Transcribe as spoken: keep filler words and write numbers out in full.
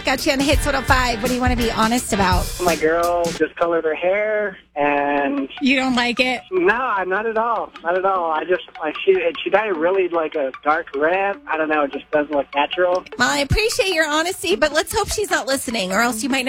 Got you on the Hits one oh five. What do you want to be honest about? My girl discolored her hair, and You don't like it? no, not at all, not at all. I just like she she dyed it really like a dark red. I don't know, it just doesn't look natural. Well, I appreciate your honesty, but let's hope she's not listening, or else you might know